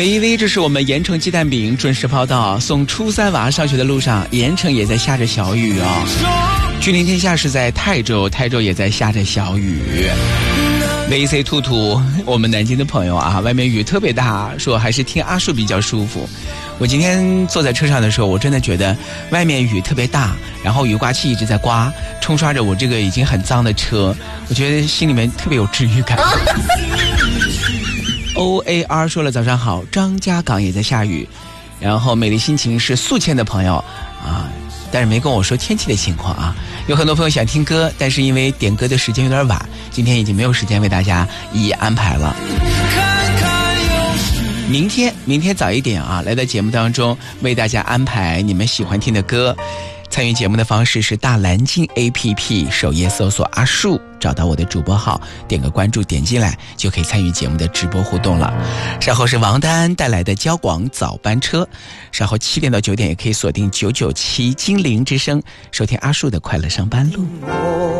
雷威，这是我们盐城鸡蛋饼准时报道，送初三娃上学的路上，盐城也在下着小雨哦。君临天下是在泰州，泰州也在下着小雨。VC 兔兔，我们南京的朋友啊，外面雨特别大，说还是听阿树比较舒服。我今天坐在车上的时候，我真的觉得外面雨特别大，然后雨刮器一直在刮，冲刷着我这个已经很脏的车，我觉得心里面特别有治愈感。OAR 说了早上好，张家港也在下雨，然后美丽心情是宿迁的朋友啊，但是没跟我说天气的情况啊。有很多朋友想听歌，但是因为点歌的时间有点晚，今天已经没有时间为大家一一安排了。明天早一点啊，来到节目当中为大家安排你们喜欢听的歌。参与节目的方式是大蓝鲸 APP 首页搜索阿树，找到我的主播号，点个关注，点进来就可以参与节目的直播互动了。稍后是王丹带来的交广早班车，稍后7点到9点也可以锁定997精灵之声，收听阿树的快乐上班路。